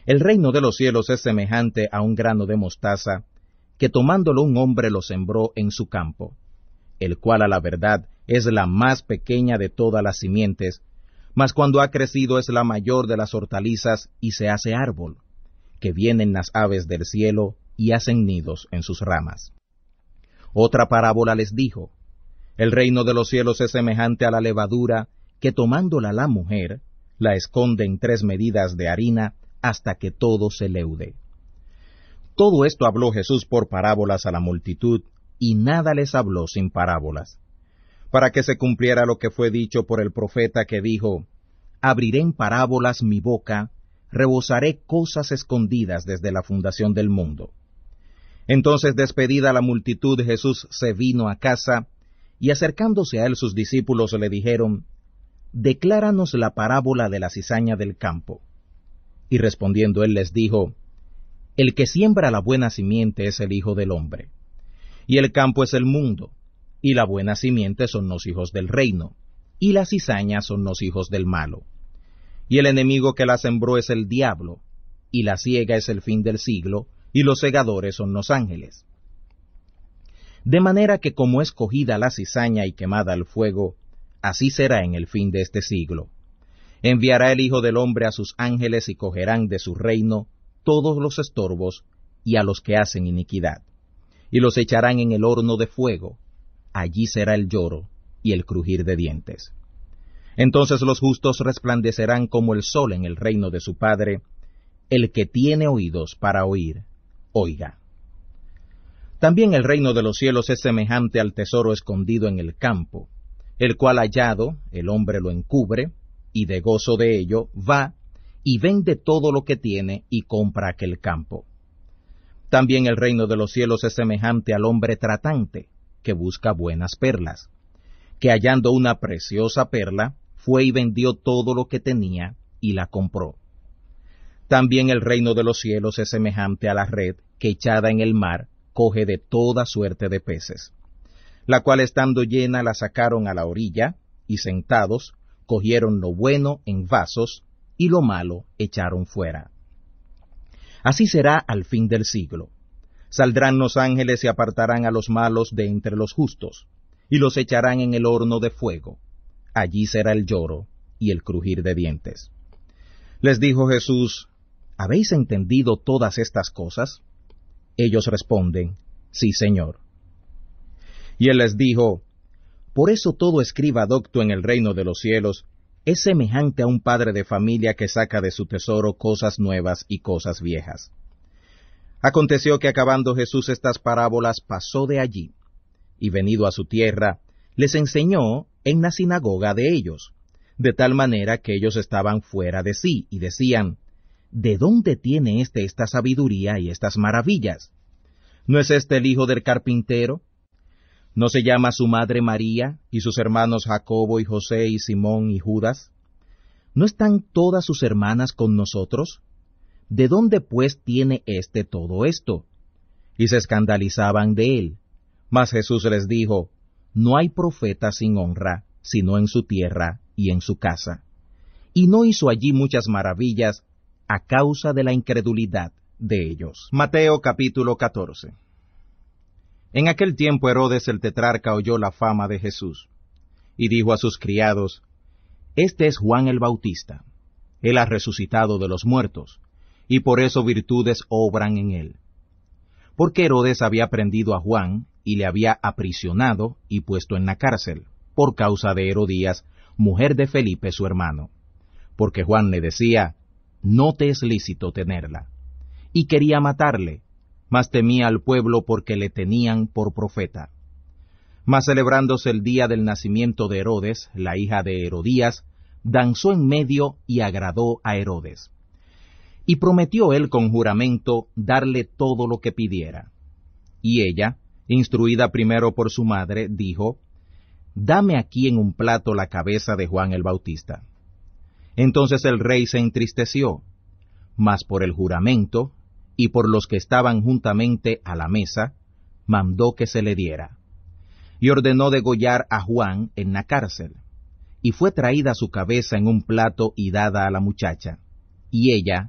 El reino de los cielos es semejante a un grano de mostaza, que tomándolo un hombre lo sembró en su campo, el cual a la verdad es la más pequeña de todas las simientes, mas cuando ha crecido es la mayor de las hortalizas y se hace árbol, que vienen las aves del cielo y hacen nidos en sus ramas. Otra parábola les dijo: el reino de los cielos es semejante a la levadura, que tomándola la mujer, la esconde en 3 medidas de harina, hasta que todo se leude. Todo esto habló Jesús por parábolas a la multitud, y nada les habló sin parábolas, para que se cumpliera lo que fue dicho por el profeta que dijo: abriré en parábolas mi boca, rebosaré cosas escondidas desde la fundación del mundo. Entonces, despedida la multitud, Jesús se vino a casa, y acercándose a él sus discípulos le dijeron: decláranos la parábola de la cizaña del campo. Y respondiendo él les dijo: el que siembra la buena simiente es el Hijo del Hombre, y el campo es el mundo, y la buena simiente son los hijos del reino, y las cizañas son los hijos del malo. Y el enemigo que la sembró es el diablo, y la siega es el fin del siglo, y los segadores son los ángeles. De manera que como es cogida la cizaña y quemada al fuego, así será en el fin de este siglo. Enviará el Hijo del Hombre a sus ángeles y cogerán de su reino todos los estorbos y a los que hacen iniquidad, y los echarán en el horno de fuego. Allí será el lloro y el crujir de dientes. Entonces los justos resplandecerán como el sol en el reino de su Padre. El que tiene oídos para oír, oiga. También el reino de los cielos es semejante al tesoro escondido en el campo, el cual hallado el hombre lo encubre, y de gozo de ello va y vende todo lo que tiene y compra aquel campo. También el reino de los cielos es semejante al hombre tratante, que busca buenas perlas, que hallando una preciosa perla, fue y vendió todo lo que tenía y la compró. También el reino de los cielos es semejante a la red que echada en el mar coge de toda suerte de peces, la cual estando llena la sacaron a la orilla, y sentados cogieron lo bueno en vasos, y lo malo echaron fuera. Así será al fin del siglo. Saldrán los ángeles y apartarán a los malos de entre los justos, y los echarán en el horno de fuego. Allí será el lloro y el crujir de dientes. Les dijo Jesús: ¿habéis entendido todas estas cosas? Ellos responden: sí, Señor. Y él les dijo: por eso todo escriba docto en el reino de los cielos es semejante a un padre de familia que saca de su tesoro cosas nuevas y cosas viejas. Aconteció que acabando Jesús estas parábolas pasó de allí, y venido a su tierra, les enseñó en la sinagoga de ellos, de tal manera que ellos estaban fuera de sí, y decían: ¿de dónde tiene esta sabiduría y estas maravillas? ¿No es el hijo del carpintero? ¿No se llama su madre María, y sus hermanos Jacobo y José y Simón y Judas? ¿No están todas sus hermanas con nosotros? ¿De dónde pues tiene todo esto? Y se escandalizaban de él. Mas Jesús les dijo: no hay profeta sin honra, sino en su tierra y en su casa. Y no hizo allí muchas maravillas, a causa de la incredulidad de ellos. Mateo capítulo 14. En aquel tiempo Herodes el tetrarca oyó la fama de Jesús, y dijo a sus criados: este es Juan el Bautista. Él ha resucitado de los muertos, y por eso virtudes obran en él. Porque Herodes había prendido a Juan, y le había aprisionado y puesto en la cárcel, por causa de Herodías, mujer de Felipe su hermano. Porque Juan le decía: no te es lícito tenerla. Y quería matarle, mas temía al pueblo porque le tenían por profeta. Mas celebrándose el día del nacimiento de Herodes, la hija de Herodías, danzó en medio y agradó a Herodes. Y prometió él con juramento darle todo lo que pidiera. Y ella, instruida primero por su madre, dijo: dame aquí en un plato la cabeza de Juan el Bautista. Entonces el rey se entristeció, mas por el juramento, y por los que estaban juntamente a la mesa, mandó que se le diera. Y ordenó degollar a Juan en la cárcel. Y fue traída su cabeza en un plato y dada a la muchacha. Y ella